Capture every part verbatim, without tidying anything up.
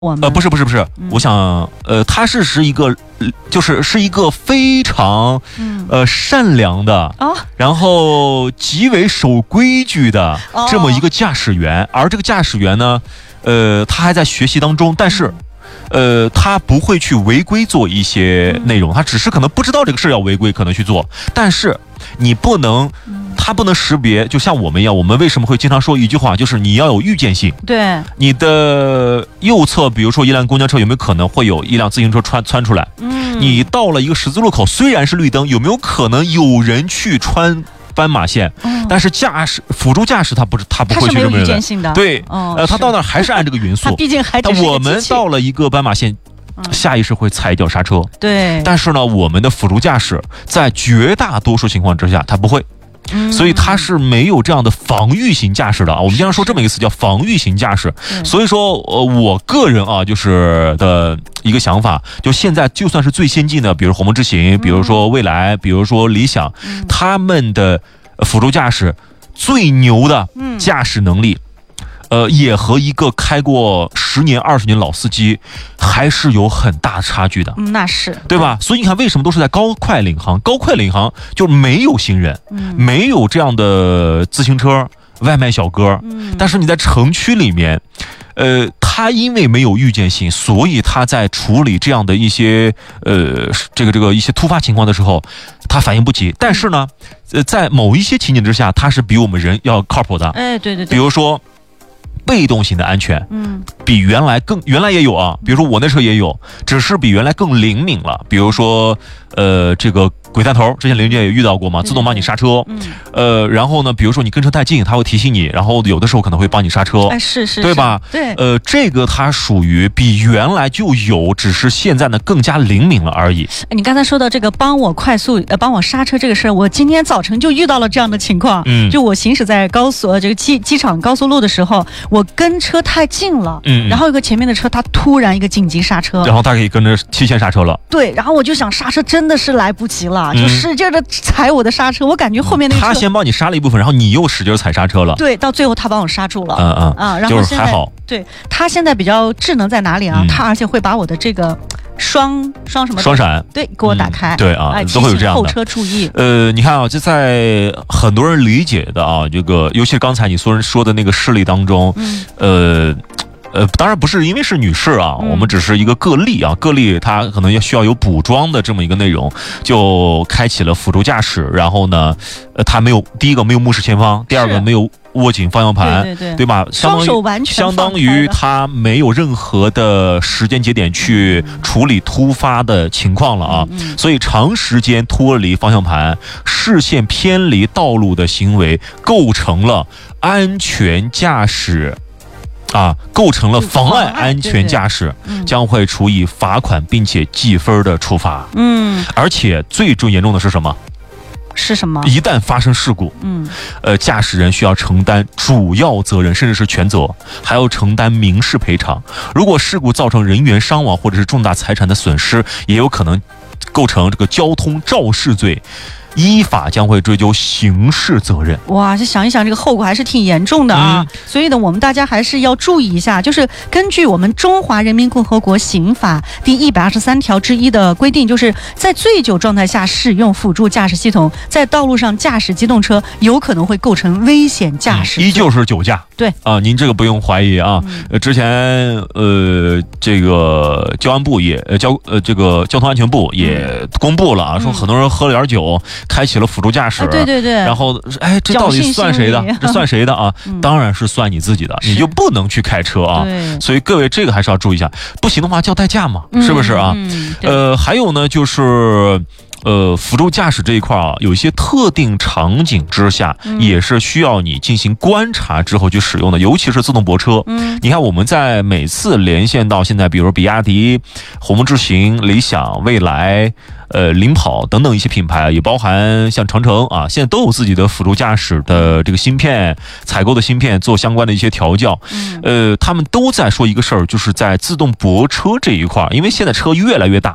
我们呃，不是不是不是，嗯、我想，呃，他是是一个，就是是一个非常，嗯、呃善良的，哦、然后极为守规矩的、哦、这么一个驾驶员，而这个驾驶员呢，呃，他还在学习当中，但是。呃，他不会去违规做一些内容，他只是可能不知道这个事要违规，可能去做。但是你不能，他不能识别，就像我们一样，我们为什么会经常说一句话，就是你要有预见性。 对， 你的右侧，比如说一辆公交车，有没有可能会有一辆自行车穿穿出来？嗯，你到了一个十字路口，虽然是绿灯，有没有可能有人去穿？斑马线，嗯、但是驾驶辅助驾驶他不是他不会去这么认为，对，哦、呃，他到那儿还是按这个匀速， 他毕竟还只是我们到了一个斑马线，嗯、下意识会踩一脚刹车， 对， 但是呢，我们的辅助驾驶在绝大多数情况之下他不会。嗯、所以他是没有这样的防御型驾驶的啊，我们经常说这么一个词叫防御型驾驶。所以说，呃，我个人啊，就是的一个想法，就现在就算是最先进的，比如鸿蒙之行，比如说蔚来，比如说理想，嗯、他们的辅助驾驶最牛的驾驶能力。嗯呃，也和一个开过十年、二十年老司机还是有很大差距的。 嗯，那是对吧？所以你看，为什么都是在高快领航？高快领航就没有行人，嗯、没有这样的自行车、外卖小哥。嗯、但是你在城区里面，呃，他因为没有预见性，所以他在处理这样的一些呃这个这个一些突发情况的时候，他反应不及。但是呢，呃，在某一些情景之下，他是比我们人要靠谱的。 哎，对对对， 比如说。被动型的安全，嗯，比原来更原来也有啊，比如说我那车也有，只是比原来更灵敏了。比如说，呃，这个鬼探头，之前零件也遇到过嘛，自动帮你刹车，嗯，呃，然后呢，比如说你跟车太近，它会提醒你，然后有的时候可能会帮你刹车， 哎，是是， 对吧？ 对， 呃，这个它属于比原来就有，只是现在呢更加灵敏了而已。 你刚才说到这个帮我快速呃帮我刹车这个事儿，我今天早晨就遇到了这样的情况，嗯，就我行驶在高速这个机机场高速路的时候。我跟车太近了，嗯，然后有个前面的车，他突然一个紧急刹车， 然后他可以跟着提前刹车了。 对，然后我就想刹车，真的是来不及了，嗯、就使劲的踩我的刹车，我感觉后面那个车他先帮你刹了一部分，然后你又使劲踩刹车了。 对，到最后他帮我刹住了。 嗯嗯啊，然后就是还好。 对，他现在比较智能在哪里啊？嗯、他而且会把我的这个。双双什么双闪对给我打开、 嗯、对啊、哎、都会有这样的后车注意。 呃，你看啊，就在很多人理解的啊，这个尤其是刚才你说说的那个事例当中，嗯、呃。呃，当然不是因为是女士啊，嗯、我们只是一个个例啊，个例它可能要需要有补妆的这么一个内容，就开启了辅助驾驶，然后呢，呃，它没有第一个没有目视前方，第二个没有握紧方向盘， 对对对， 对吧？ 双手完全相当于它没有任何的时间节点去处理突发的情况了啊，嗯嗯、所以长时间脱离方向盘、视线偏离道路的行为，构成了安全驾驶。啊，构成了妨碍安全驾驶，将会处以罚款并且记分的处罚。嗯，而且最最严重的是什么？ 是什么？ 一旦发生事故，嗯，呃，驾驶人需要承担主要责任，甚至是全责，还要承担民事赔偿。如果事故造成人员伤亡或者是重大财产的损失，也有可能构成这个交通肇事罪。依法将会追究刑事责任。 哇，这想一想，这个后果还是挺严重的啊！嗯、所以呢，我们大家还是要注意一下，就是根据我们中华人民共和国刑法第一百二十三条之一的规定，就是在醉酒状态下使用辅助驾驶系统，在道路上驾驶机动车，有可能会构成危险驾驶、嗯。 依旧是酒驾。 对啊，您这个不用怀疑啊。嗯、呃，之前呃，这个交安部也呃交呃这个交通安全部也公布了啊，嗯、说很多人喝了点酒。开启了辅助驾驶、啊， 对对对， 然后哎，这到底算谁的？这算谁的啊？嗯、当然是算你自己的，你就不能去开车啊。所以各位这个还是要注意一下，不行的话叫代驾嘛，嗯、是不是啊？嗯、呃，还有呢，就是呃，辅助驾驶这一块啊，有一些特定场景之下，嗯、也是需要你进行观察之后去使用的，尤其是自动泊车。嗯，你看我们在每次连线到现在，比如比亚迪、鸿蒙之行、理想、蔚来。呃，领跑等等一些品牌，也包含像长城啊，现在都有自己的辅助驾驶的这个芯片，采购的芯片做相关的一些调教。嗯、呃，他们都在说一个事儿，就是在自动泊车这一块，因为现在车越来越大。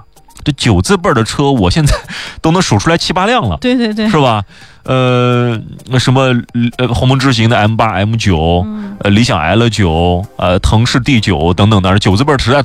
这九字辈的车，我现在都能数出来七八辆了。 对对对， 是吧？呃，什么呃，鸿蒙智行的 M 八、M 九，呃，理想 L 九，呃，腾势 D 九等等的，九字辈实在